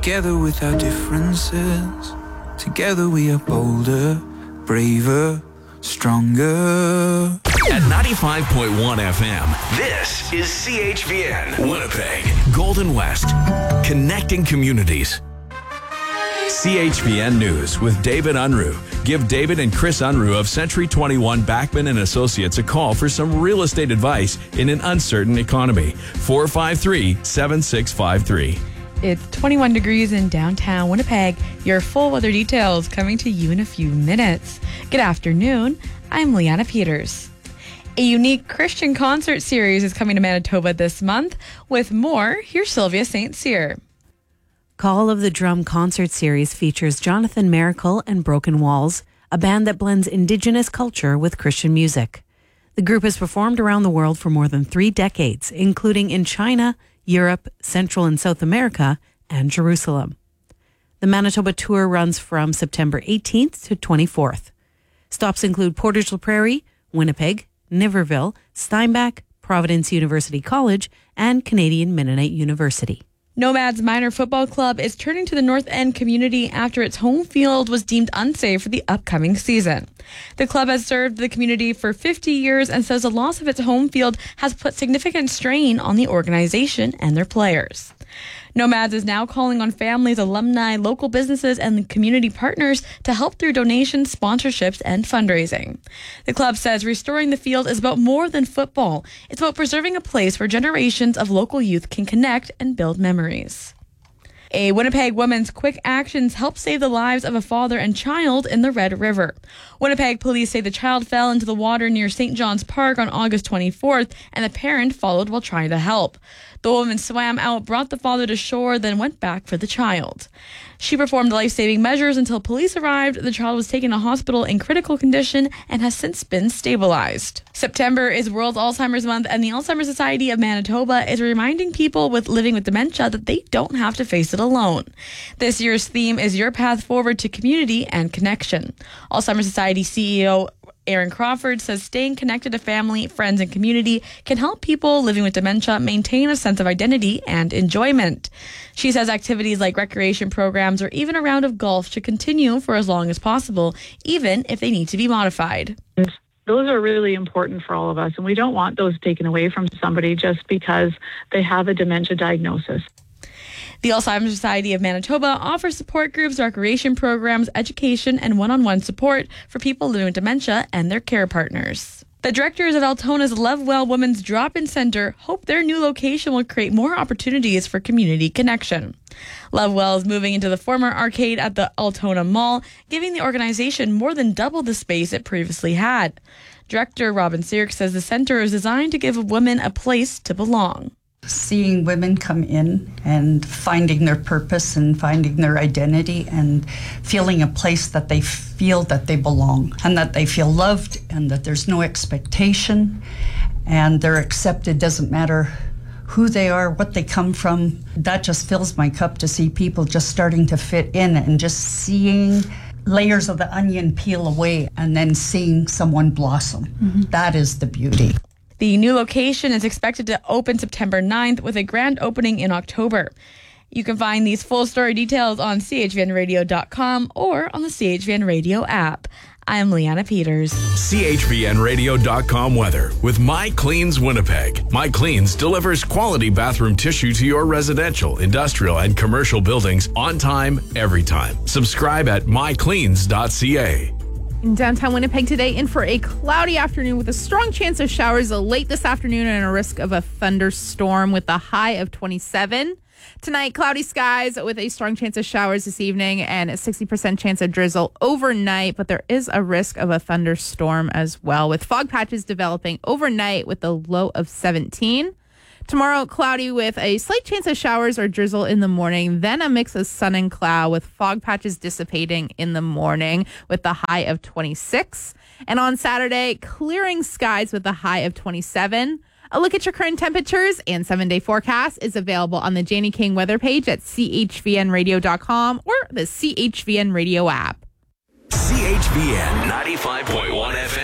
Together with our differences, together we are bolder, braver, stronger. At 95.1 FM, this is CHVN, Winnipeg, Golden West, connecting communities. CHVN News with David Unruh. Give David and Chris Unruh of Century 21 Backman and Associates a call for some real estate advice in an uncertain economy. 453-7653. It's 21 degrees in downtown Winnipeg. Your full weather details coming to you in a few minutes. Good afternoon. I'm Liana Peters. A unique Christian concert series is coming to Manitoba this month. With more, here's Sylvia St. Cyr. Call of the Drum concert series features Jonathan Miracle and Broken Walls, a band that blends Indigenous culture with Christian music. The group has performed around the world for more than 3 decades, including in China, Europe, Central and South America, and Jerusalem. The Manitoba tour runs from September 18th to 24th. Stops include Portage la Prairie, Winnipeg, Niverville, Steinbach, Providence University College, and Canadian Mennonite University. Nomads Minor Football Club is turning to the North End community after its home field was deemed unsafe for the upcoming season. The club has served the community for 50 years and says the loss of its home field has put significant strain on the organization and their players. Nomads is now calling on families, alumni, local businesses, and community partners to help through donations, sponsorships, and fundraising. The club says restoring the field is about more than football. It's about preserving a place where generations of local youth can connect and build memories. A Winnipeg woman's quick actions helped save the lives of a father and child in the Red River. Winnipeg police say the child fell into the water near St. John's Park on August 24th, and the parent followed while trying to help. The woman swam out, brought the father to shore, then went back for the child. She performed life-saving measures until police arrived. The child was taken to hospital in critical condition and has since been stabilized. September is World Alzheimer's Month, and the Alzheimer's Society of Manitoba is reminding people living with dementia that they don't have to face it alone. This year's theme is Your Path Forward to Community and Connection. Alzheimer's Society CEO Aaron Crawford says staying connected to family, friends, and community can help people living with dementia maintain a sense of identity and enjoyment. She says activities like recreation programs or even a round of golf should continue for as long as possible, even if they need to be modified. Those are really important for all of us, and we don't want those taken away from somebody just because they have a dementia diagnosis. The Alzheimer's Society of Manitoba offers support groups, recreation programs, education, and one-on-one support for people living with dementia and their care partners. The directors of Altona's Lovewell Women's Drop-In Center hope their new location will create more opportunities for community connection. Lovewell is moving into the former arcade at the Altona Mall, giving the organization more than double the space it previously had. Director Robin Sirk says the center is designed to give women a place to belong. Seeing women come in and finding their purpose and finding their identity and feeling a place that they feel that they belong and that they feel loved and that there's no expectation and they're accepted, doesn't matter who they are, what they come from. That just fills my cup to see people just starting to fit in and just seeing layers of the onion peel away and then seeing someone blossom. That is the beauty. The new location is expected to open September 9th with a grand opening in October. You can find these full story details on chvnradio.com or on the CHVN Radio app. I'm Liana Peters. CHVNradio.com weather with My Cleans Winnipeg. My Cleans delivers quality bathroom tissue to your residential, industrial, and commercial buildings on time, every time. Subscribe at mycleans.ca. In downtown Winnipeg today, in for a cloudy afternoon with a strong chance of showers late this afternoon and a risk of a thunderstorm with a high of 27. Tonight, cloudy skies with a strong chance of showers this evening and a 60% chance of drizzle overnight, but there is a risk of a thunderstorm as well, with fog patches developing overnight with a low of 17. Tomorrow, cloudy with a slight chance of showers or drizzle in the morning, then a mix of sun and cloud with fog patches dissipating in the morning with the high of 26. And on Saturday, clearing skies with a high of 27. A look at your current temperatures and 7-day forecast is available on the Janie King weather page at chvnradio.com or the CHVN Radio app. CHVN 95.1 FM.